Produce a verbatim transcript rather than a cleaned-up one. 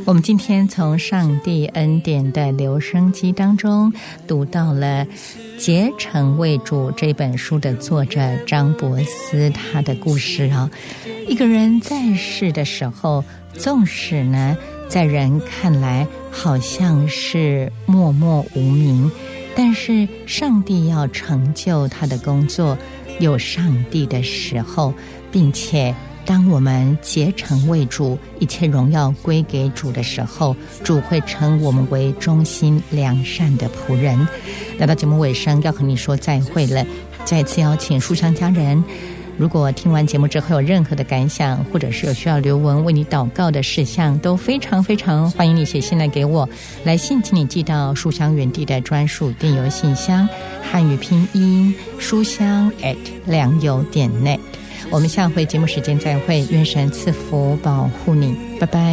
我们今天从上帝恩典的留声机当中读到了《竭诚为主》这本书的作者张伯斯他的故事啊。一个人在世的时候，纵使呢在人看来好像是默默无名，但是上帝要成就他的工作，有上帝的时候，并且当我们竭诚为主，一切荣耀归给主的时候，主会称我们为忠心良善的仆人。来到节目尾声，要和你说再会了。再次邀请书香家人，如果听完节目之后有任何的感想，或者是有需要留文为你祷告的事项，都非常非常欢迎你写信来给我。来信请你寄到书香园地的专属电邮信箱，汉语拼音书香 at 良友点 net。我们下回节目时间再会，愿神赐福保护你，拜拜。